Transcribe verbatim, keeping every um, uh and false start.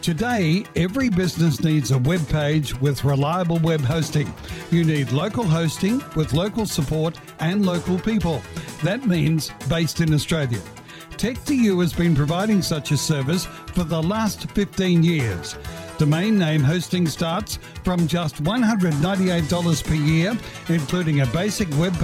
Today, every business needs a web page with reliable web hosting. You need local hosting with local support and local people. That means based in Australia. tech two u has been providing such a service for the last fifteen years. Domain name hosting starts from just one hundred ninety-eight dollars per year, including a basic web page